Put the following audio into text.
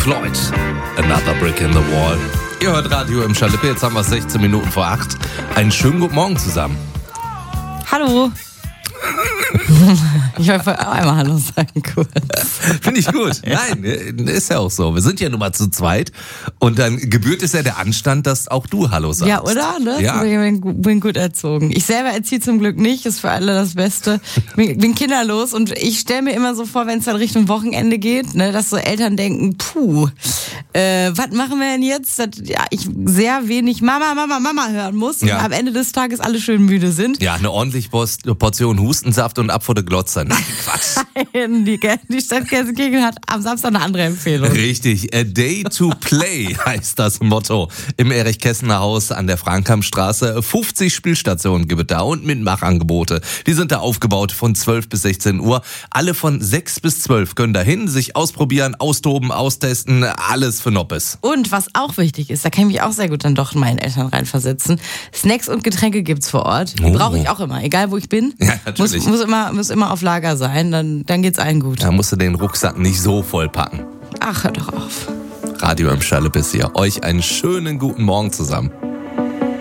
Floyd, Another Brick in the Wall. Ihr hört Radio im Schalippe, jetzt haben wir es 16 Minuten vor 8. Einen schönen guten Morgen zusammen. Hallo. Ich wollte einmal Hallo sagen, kurz. Finde ich gut. Nein, ist ja auch so. Wir sind ja nun mal zu zweit und dann gebührt es ja der Anstand, dass auch du Hallo sagst. Ja, oder? Ne? Ja. Ich bin gut erzogen. Ich selber erziehe zum Glück nicht, ist für alle das Beste. Bin kinderlos und ich stelle mir immer so vor, wenn es dann Richtung Wochenende geht, ne, dass so Eltern denken, was machen wir denn jetzt? Dass ich sehr wenig Mama hören muss und am Ende des Tages alle schön müde sind. Ja, eine ordentliche Portion Hustensaft und ab vor der Glotze. Nein, Quatsch. Nein, die Stadt Gelsenkirchen hat am Samstag eine andere Empfehlung. Richtig, A Day to Play heißt das Motto. Im Erich-Kästner Haus an der Frankamstraße. 50 Spielstationen gibt es da und Mitmachangebote. Die sind da aufgebaut von 12 bis 16 Uhr. Alle von 6 bis 12 können da hin, sich ausprobieren, austoben, austesten. Alles für Noppes. Und was auch wichtig ist, da kann ich mich auch sehr gut dann doch in meinen Eltern reinversetzen. Snacks und Getränke gibt's vor Ort. Brauche ich auch immer, egal wo ich bin. Ja, natürlich. Muss immer auf Lager sein, dann geht's allen gut. Da musst du den Rucksack nicht so voll packen. Ach, hör doch auf. Radio im Schalippe hier. Euch einen schönen guten Morgen zusammen.